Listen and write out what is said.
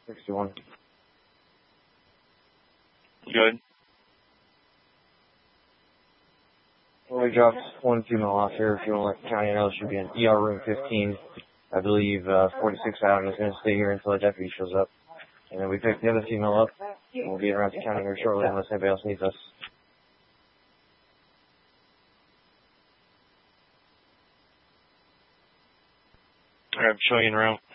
61. Good. Well, we dropped one female off here. If you want to let the county know, it should be in ER room 15. I believe 46 Adam is going to stay here until the deputy shows up. And then we pick the other female up. And we'll be around the county here shortly unless anybody else needs us. Alright, I'm showing you around.